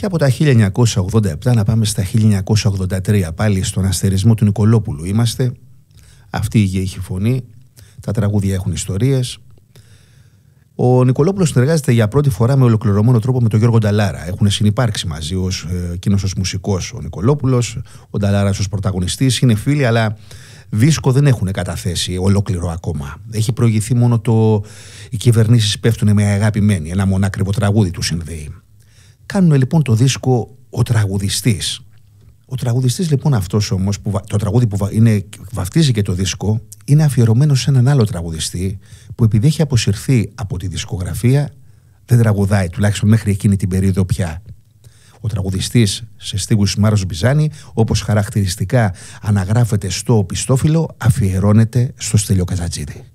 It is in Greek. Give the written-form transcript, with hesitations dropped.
Και από τα 1987 να πάμε στα 1983, πάλι στον αστερισμό του Νικολόπουλου είμαστε. Αυτή η γέihη φωνή, τα τραγούδια έχουν ιστορίες. Ο Νικολόπουλος συνεργάζεται για πρώτη φορά με ολοκληρωμένο τρόπο με τον Γιώργο Νταλάρα. Έχουν συνυπάρξει μαζί εκείνος ως μουσικός ο Νικολόπουλος, ο Νταλάρας ως πρωταγωνιστής. Είναι φίλοι, αλλά δίσκο δεν έχουν καταθέσει ολόκληρο ακόμα. Έχει προηγηθεί μόνο οι κυβερνήσεις πέφτουν με αγαπημένοι. Ένα μονάκριβο τραγούδι του συνδέει. Κάνουν λοιπόν το δίσκο ο τραγουδιστής. Ο τραγουδιστής λοιπόν αυτός όμως, το τραγούδι που βαφτίζει και το δίσκο, είναι αφιερωμένο σε έναν άλλο τραγουδιστή που επειδή έχει αποσυρθεί από τη δισκογραφία δεν τραγουδάει, τουλάχιστον μέχρι εκείνη την περίοδο πια. Ο τραγουδιστής σε στίχους Μάρος Μπιζάνη, όπως χαρακτηριστικά αναγράφεται στο πιστόφυλλο, αφιερώνεται στο Στέλιο Καζατζίδη.